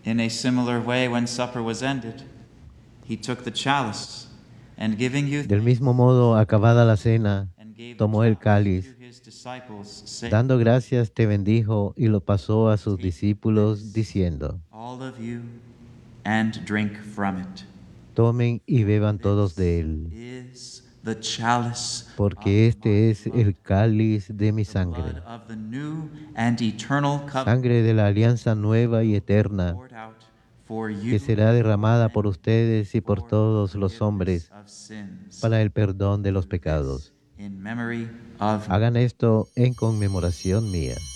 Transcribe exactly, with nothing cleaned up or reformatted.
In a similar way, when supper was ended, he took the chalice, and giving you Del thanks, mismo modo, acabada la cena, and gave the tomó el chalice to cáliz, his disciples, saying, dando gracias, te bendijo y lo pasó a sus "Take discípulos, this, diciendo: all of you, and drink from it. Tomen y beban todos de This él, is the chalice of porque my este es blood, el cáliz de mi the blood sangre, of the new and eternal covenant, sangre de la alianza nueva y eterna, poured out for que you será and derramada por many ustedes y por for the todos los forgiveness hombres of sins. para el perdón de Do los this pecados. in memory of me." Hagan esto en conmemoración mía.